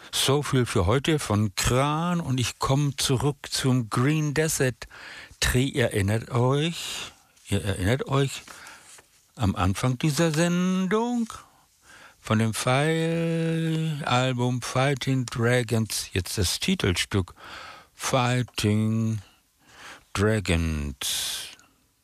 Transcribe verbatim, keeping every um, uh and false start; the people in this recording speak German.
So viel für heute von Kran und ich komme zurück zum Green Desert Tree. Ihr erinnert euch, ihr erinnert euch am Anfang dieser Sendung von dem Album Fighting Dragons, jetzt das Titelstück Fighting Dragons.